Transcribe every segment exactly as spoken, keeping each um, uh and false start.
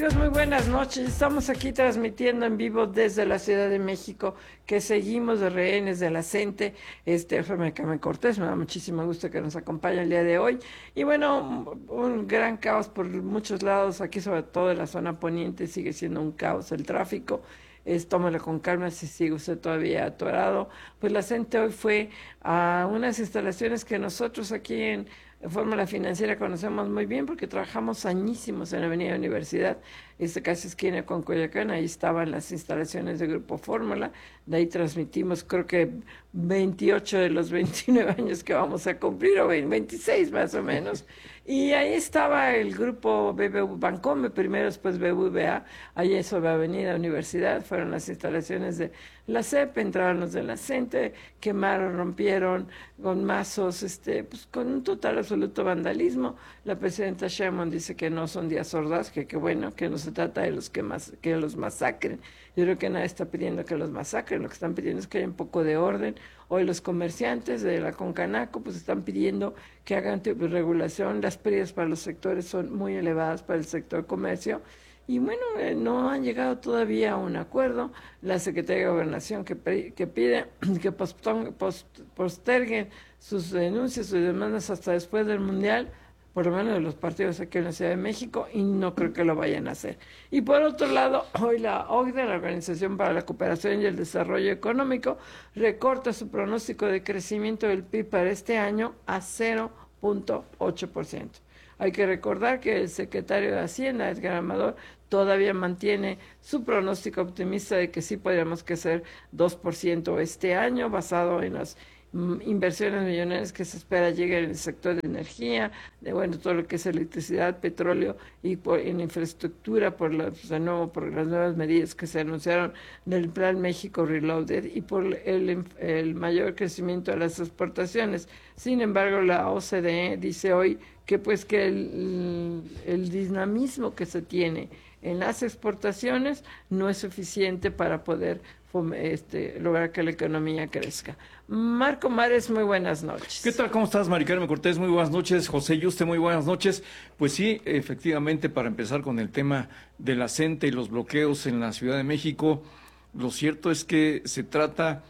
Amigos, muy buenas noches. Estamos aquí transmitiendo en vivo desde la Ciudad de México, que seguimos de rehenes de la gente. Este, Fernando Carmen Cortés, me da muchísimo gusto que nos acompañe el día de hoy. Y bueno, un, un gran caos por muchos lados, aquí sobre todo en la zona poniente sigue siendo un caos el tráfico. Es, tómelo con calma si sigue usted todavía atorado. Pues la gente hoy fue a unas instalaciones que nosotros aquí en Fórmula Financiera conocemos muy bien porque trabajamos añísimos en la Avenida Universidad, este casi esquina con Coyoacán. Ahí estaban las instalaciones de Grupo Fórmula, de ahí transmitimos creo que veintiocho de los veintinueve años que vamos a cumplir, o veintiséis más o menos, y ahí estaba el grupo B B V Bancome, primero, después B B V A, ahí sobre Avenida Universidad, fueron las instalaciones de la C E P, entraron los de la CENTE, quemaron, rompieron con mazos, este, pues con un total absoluto vandalismo. La presidenta Sheinbaum dice que no son días sordas, que qué bueno, que no se trata de los que, mas, que los masacren. Yo creo que nadie está pidiendo que los masacren, lo que están pidiendo es que haya un poco de orden. Hoy los comerciantes de la Concanaco pues están pidiendo que hagan regulación. Las pérdidas para los sectores son muy elevadas para el sector comercio. Y bueno, eh, no han llegado todavía a un acuerdo. La Secretaría de Gobernación que, que pide que poston, post, posterguen sus denuncias, sus demandas hasta después del Mundial, por lo menos de los partidos aquí en la Ciudad de México, y no creo que lo vayan a hacer. Y por otro lado, hoy la O C D E, la Organización para la Cooperación y el Desarrollo Económico, recorta su pronóstico de crecimiento del P I B para este año a cero punto ocho por ciento. Hay que recordar que el secretario de Hacienda, Edgar Amador, todavía mantiene su pronóstico optimista de que sí podríamos crecer dos por ciento este año, basado en las mm, inversiones millonarias que se espera lleguen en el sector de energía, de bueno, todo lo que es electricidad, petróleo y por, en infraestructura, por, la, pues, de nuevo, por las nuevas medidas que se anunciaron del Plan México Reloaded y por el, el mayor crecimiento de las exportaciones. Sin embargo, la O C D E dice hoy que pues que el, el dinamismo que se tiene en las exportaciones no es suficiente para poder este, lograr que la economía crezca. Marco Mares, muy buenas noches. ¿Qué tal? ¿Cómo estás, Mari Carmen Cortés? Muy buenas noches. José Yuste, muy buenas noches. Pues sí, efectivamente, para empezar con el tema de la CENTE y los bloqueos en la Ciudad de México, lo cierto es que se trata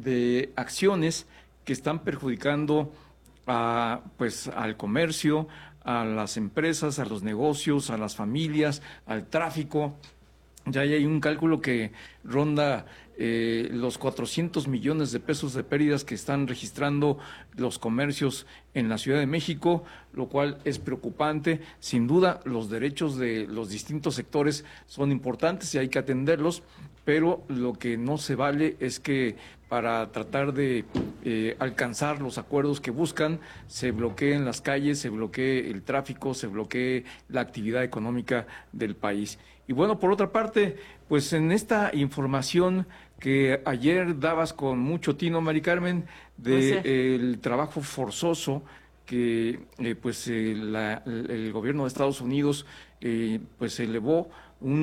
de acciones que están perjudicando a, pues, al comercio, a las empresas, a los negocios, a las familias, al tráfico. Ya hay un cálculo que ronda eh, los cuatrocientos millones de pesos de pérdidas que están registrando los comercios en la Ciudad de México, lo cual es preocupante. Sin duda, los derechos de los distintos sectores son importantes y hay que atenderlos, pero lo que no se vale es que para tratar de eh, alcanzar los acuerdos que buscan, se bloqueen las calles, se bloquee el tráfico, se bloquee la actividad económica del país. Y bueno, por otra parte, pues en esta información que ayer dabas con mucho tino, Mari Carmen, de sí. el trabajo forzoso que eh, pues eh, la, el gobierno de Estados Unidos eh, pues elevó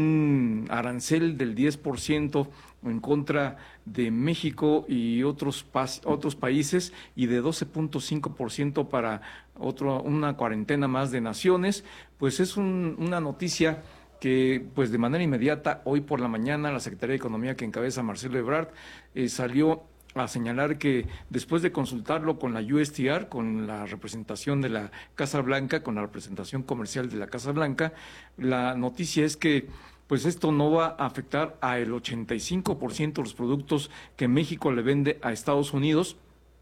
un arancel del diez por ciento en contra de México y otros otros países, y de doce punto cinco por ciento para otro, una cuarentena más de naciones. Pues es un, una noticia que pues de manera inmediata hoy por la mañana la Secretaría de Economía, que encabeza Marcelo Ebrard, eh, salió a señalar que después de consultarlo con la U S T R, con la representación de la Casa Blanca, con la representación comercial de la Casa Blanca, la noticia es que pues esto no va a afectar al ochenta y cinco por ciento de los productos que México le vende a Estados Unidos.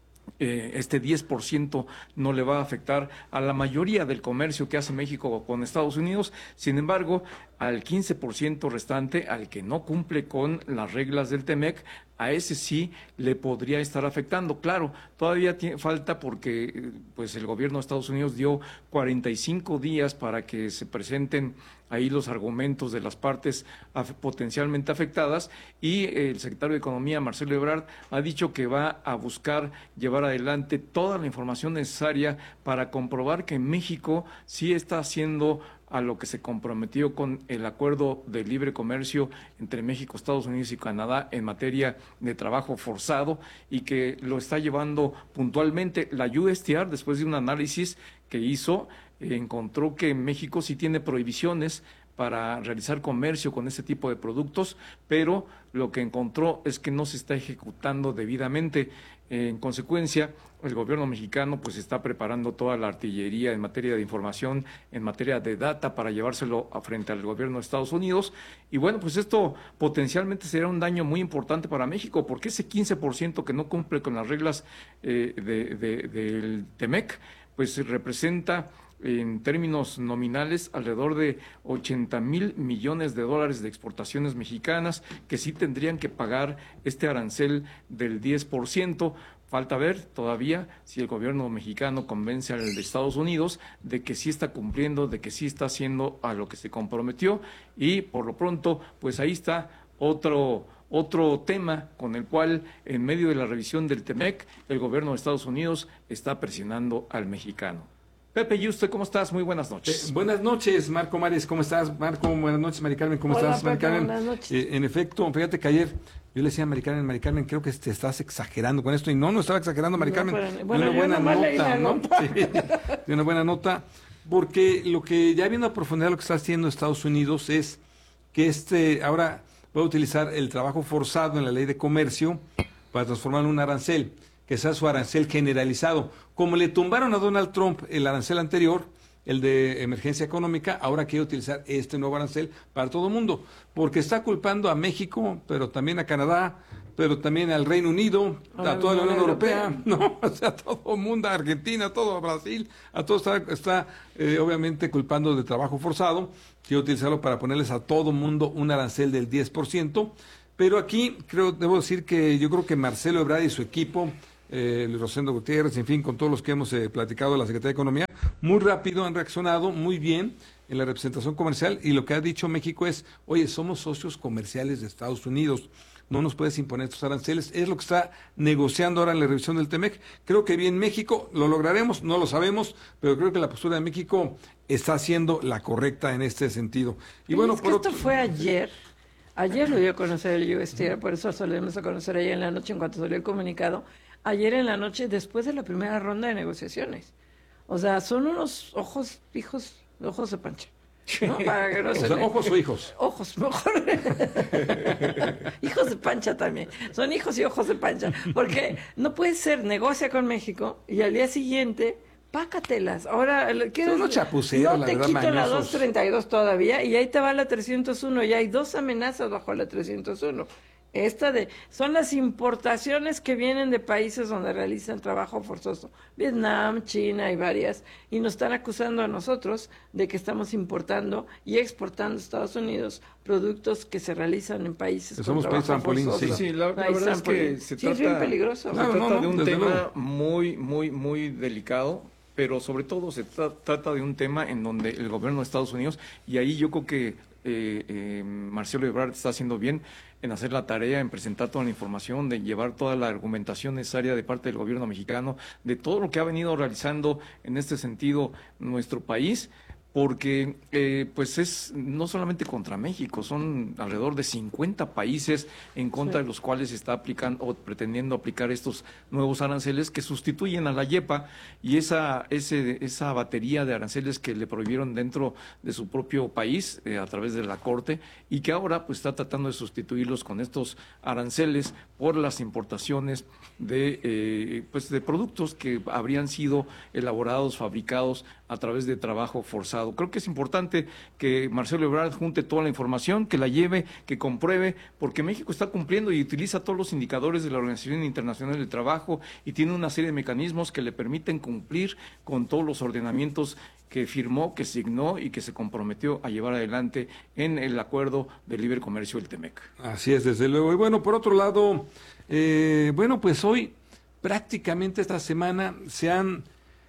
Eh, este diez por ciento no le va a afectar a la mayoría del comercio que hace México con Estados Unidos. Sin embargo, al quince por ciento restante, al que no cumple con las reglas del TEMEC, a ese sí le podría estar afectando. Claro, todavía tiene, falta porque pues el gobierno de Estados Unidos dio cuarenta y cinco días para que se presenten ahí los argumentos de las partes af potencialmente afectadas, y el secretario de Economía, Marcelo Ebrard, ha dicho que va a buscar llevar adelante toda la información necesaria para comprobar que México sí está haciendo a lo que se comprometió con el acuerdo de libre comercio entre México, Estados Unidos y Canadá en materia de trabajo forzado, y que lo está llevando puntualmente. La U S T R, después de un análisis que hizo, encontró que México sí tiene prohibiciones para realizar comercio con este tipo de productos, pero lo que encontró es que no se está ejecutando debidamente. En consecuencia, el gobierno mexicano pues está preparando toda la artillería en materia de información, en materia de data para llevárselo a frente al gobierno de Estados Unidos. Y bueno, pues esto potencialmente será un daño muy importante para México, porque ese quince por ciento que no cumple con las reglas eh, de, de, del TEMEC, pues representa en términos nominales alrededor de ochenta mil millones de dólares de exportaciones mexicanas que sí tendrían que pagar este arancel del diez por ciento. Falta ver todavía si el gobierno mexicano convence al de Estados Unidos de que sí está cumpliendo, de que sí está haciendo a lo que se comprometió, y por lo pronto, pues ahí está otro otro tema con el cual, en medio de la revisión del TEMEC, el gobierno de Estados Unidos está presionando al mexicano. Pepe Yuste, ¿cómo estás? Muy buenas noches. Eh, buenas noches, Marco Mares, ¿cómo estás? Marco, buenas noches, Mari Carmen, ¿cómo Hola, estás? Mari Pepe, Carmen. buenas noches. Eh, en efecto, fíjate que ayer yo le decía a Mari Carmen, Mari Carmen, creo que te estás exagerando con esto, y no, no estaba exagerando, Mari No, Carmen. pero- bueno, de yo una buena nomás leí la nota, ¿no? nota. Sí, de una buena nota, porque lo que ya viendo a profundidad lo que está haciendo Estados Unidos es que este ahora va a utilizar el trabajo forzado en la ley de comercio para transformarlo en un arancel, que sea su arancel generalizado. Como le tumbaron a Donald Trump el arancel anterior, el de emergencia económica, ahora quiere utilizar este nuevo arancel para todo el mundo, porque está culpando a México, pero también a Canadá, pero también al Reino Unido, a, a toda la Unión Europea, Europea, no, o sea, a todo el mundo, a Argentina, a todo a Brasil, a todo está, está eh, obviamente culpando de trabajo forzado, quiere utilizarlo para ponerles a todo el mundo un arancel del diez por ciento, pero aquí creo, debo decir que yo creo que Marcelo Ebrard y su equipo, eh, Luis Rosendo Gutiérrez, en fin, con todos los que hemos eh, platicado de la Secretaría de Economía, muy rápido han reaccionado, muy bien en la representación comercial, y lo que ha dicho México es, oye, somos socios comerciales de Estados Unidos, no nos puedes imponer estos aranceles, es lo que está negociando ahora en la revisión del TEMEC. Creo que bien México, lo lograremos, no lo sabemos, pero creo que la postura de México está siendo la correcta en este sentido. Y Pero bueno, es que por esto otro... fue ayer. Ayer lo dio a conocer el U S T R, por eso solemos a conocer ayer en la noche en cuanto salió el comunicado. Ayer en la noche, después de la primera ronda de negociaciones. O sea, son unos ojos, hijos, ojos de pancha. ¿No? Para que no O se sea, le- ojos o hijos. Ojos, mejor. Hijos de pancha también. Son hijos y ojos de pancha. Porque no puede ser, negocia con México y al día siguiente, pácatelas. Ahora, ¿quieres? Son unos chapuceros, No la te verdad, quito la mañosos. doscientos treinta y dos todavía y ahí te va la trescientos uno. Y hay dos amenazas bajo la trescientos uno. Esta de, son las importaciones que vienen de países donde realizan trabajo forzoso. Vietnam, China y varias. Y nos están acusando a nosotros de que estamos importando y exportando a Estados Unidos productos que se realizan en países Que con somos país trabajo trampolín, forzoso. Sí, sí, la, la País verdad es que trampolín. se Sí, es bien trata, peligroso. se Claro, trata no, no, de un desde tema luego. muy, muy, muy delicado, pero sobre todo se tra- trata de un tema en donde el gobierno de Estados Unidos, y ahí yo creo que eh, eh, Marcelo Ebrard está haciendo bien en hacer la tarea, en presentar toda la información, de llevar toda la argumentación necesaria de parte del gobierno mexicano, de todo lo que ha venido realizando en este sentido nuestro país, porque eh, pues es no solamente contra México, son alrededor de cincuenta países en contra Sí. de los cuales se está aplicando o pretendiendo aplicar estos nuevos aranceles que sustituyen a la YEPA y esa ese, esa batería de aranceles que le prohibieron dentro de su propio país eh, a través de la Corte, y que ahora pues está tratando de sustituirlos con estos aranceles por las importaciones de eh, pues de productos que habrían sido elaborados, fabricados a través de trabajo forzado. Creo que es importante que Marcelo Ebrard junte toda la información, que la lleve, que compruebe, porque México está cumpliendo y utiliza todos los indicadores de la Organización Internacional del Trabajo y tiene una serie de mecanismos que le permiten cumplir con todos los ordenamientos que firmó, que signó y que se comprometió a llevar adelante en el acuerdo de libre comercio del TEMEC. Así es, desde luego. Y bueno, por otro lado, eh, bueno, pues hoy prácticamente esta semana se han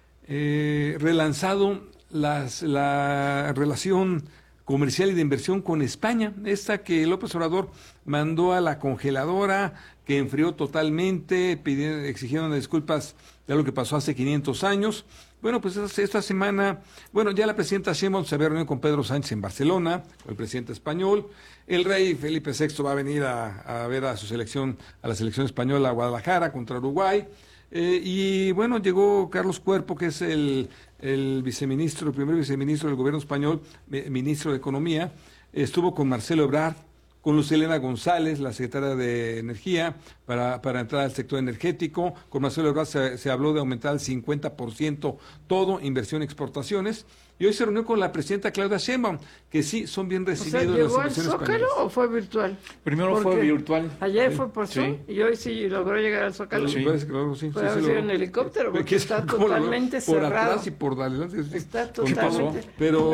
eh, relanzado las, la relación comercial y de inversión con España, esta que López Obrador mandó a la congeladora, que enfrió totalmente, pidieron, exigieron disculpas de lo que pasó hace quinientos años. Bueno, pues esta semana, bueno, ya la presidenta Sheinbaum se había reunido con Pedro Sánchez en Barcelona, con el presidente español. El rey Felipe sexto va a venir a, a ver a su selección, a la selección española a Guadalajara contra Uruguay. Eh, y bueno, llegó Carlos Cuerpo, que es el el viceministro, el primer viceministro del gobierno español, ministro de Economía, estuvo con Marcelo Ebrard, con Lucilena González, la secretaria de Energía, para, para entrar al sector energético. Con Marcelo Ebrard se, se habló de aumentar el cincuenta por ciento todo, inversión y exportaciones. Y hoy se reunió con la presidenta Claudia Sheinbaum, que sí, son bien recibidos. O sea, ¿llegó las al inversiones Zócalo españolas. o fue virtual? Primero Porque fue virtual. Ayer fue por Sí. Zoom y hoy sí logró llegar al Zócalo. Sí, parece que luego sí, Fue sí, a sí, ver lo- en helicóptero porque ¿Qué- está cómo lo- totalmente por cerrado. atrás y por adelante. sí. Está ¿Qué pasó? totalmente. Pero,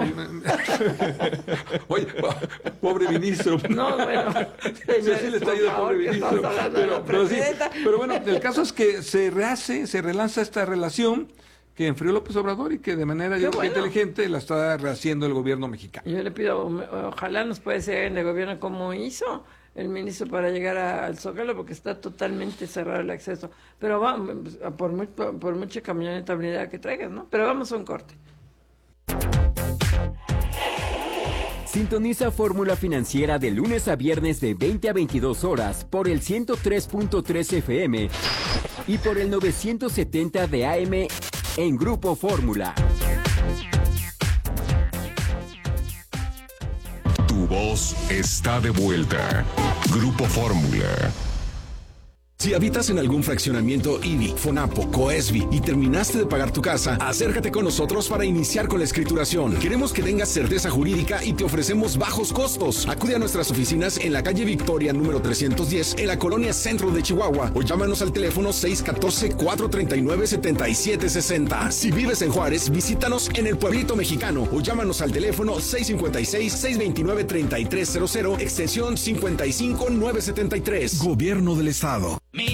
oye, pobre ministro. No, bueno, Sí, sí le está por yendo favor, pobre que ministro. estamos hablando de la Pero, pero sí, presidenta. pero bueno, el caso es que se rehace, se relanza esta relación que enfrió López Obrador y que de manera yo creo que bueno. inteligente la está rehaciendo el gobierno mexicano. Yo le pido, ojalá nos pueda seguir en el gobierno como hizo el ministro para llegar a- al Zócalo, porque está totalmente cerrado el acceso. Pero vamos, por, mu- por, por mucha camioneta unidad que traigas, ¿no? Pero vamos a un corte. Sintoniza Fórmula Financiera de lunes a viernes de veinte a veintidós horas por el ciento tres punto tres F M y por el novecientos setenta de A M en Grupo Fórmula. Tu voz está de vuelta. Grupo Fórmula. Si habitas en algún fraccionamiento I B I, FONAPO, COESBI y terminaste de pagar tu casa, acércate con nosotros para iniciar con la escrituración. Queremos que tengas certeza jurídica y te ofrecemos bajos costos. Acude a nuestras oficinas en la calle Victoria número trescientos diez en la colonia Centro de Chihuahua o llámanos al teléfono seis uno cuatro, cuatro tres nueve, siete siete seis cero. Si vives en Juárez, visítanos en el Pueblito Mexicano o llámanos al teléfono seis cinco seis, seis dos nueve, tres tres cero cero, extensión cinco cinco nueve siete tres. Gobierno del Estado.